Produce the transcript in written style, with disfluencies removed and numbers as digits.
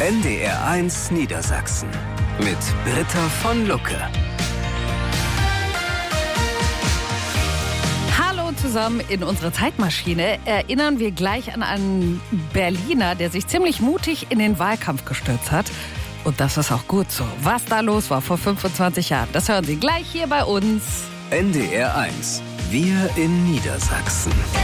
NDR1 Niedersachsen mit Britta von Lucke. Hallo zusammen in unserer Zeitmaschine. Erinnern wir gleich an einen Berliner, der sich ziemlich mutig in den Wahlkampf gestürzt hat. Und das ist auch gut so. Was da los war vor 25 Jahren, das hören Sie gleich hier bei uns. NDR1, wir in Niedersachsen.